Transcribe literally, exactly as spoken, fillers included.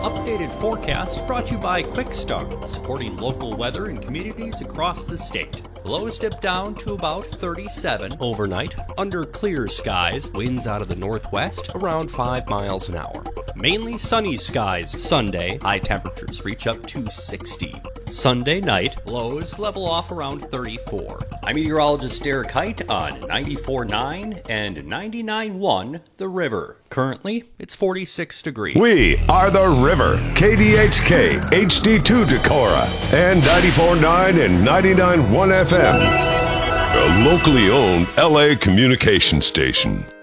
updated forecast brought to you by Quick Start, supporting local weather in communities across the state. Lows dip down to about thirty-seven overnight, under clear skies, winds out of the northwest around five miles an hour. Mainly sunny skies Sunday, high temperatures reach up to sixty. Sunday night, lows level off around thirty-four. I'm meteorologist Derek Height on ninety-four point nine and ninety-nine point one The River. Currently, it's forty-six degrees. We are The River, K D H K, H D two Decorah, and ninety-four point nine and ninety-nine point one F M. A locally owned L A communication station.